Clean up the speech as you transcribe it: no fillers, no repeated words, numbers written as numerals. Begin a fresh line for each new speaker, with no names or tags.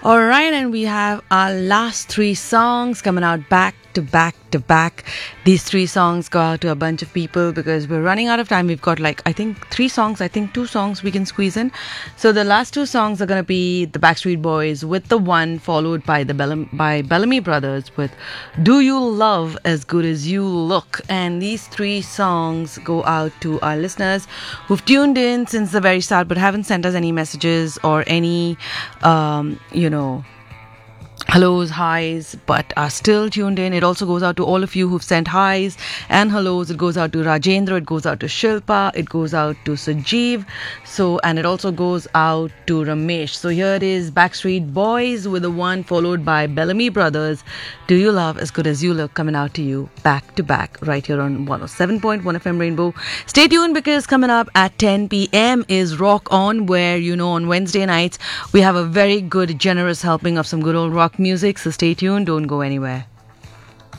All right, and we have our last three songs coming out back to back to back. These three songs go out to a bunch of people because we're running out of time. We've got I think three songs, I think two songs we can squeeze in. So the last two songs are going to be the Backstreet Boys with The One, followed by by Bellamy Brothers with Do You Love As Good As You Look. And these three songs go out to our listeners who've tuned in since the very start but haven't sent us any messages or any hellos, highs, but are still tuned in. It also goes out to all of you who've sent highs and hellos. It goes out to Rajendra, it goes out to Shilpa, it goes out to Sajeev, and it also goes out to Ramesh. So here it is, Backstreet Boys with The One, followed by Bellamy Brothers, Do You Love As Good As You Look, coming out to you back to back right here on 107.1 FM Rainbow. Stay tuned because coming up at 10 p.m. is Rock On, where on Wednesday nights we have a very good generous helping of some good old rock music. So stay tuned, don't go anywhere.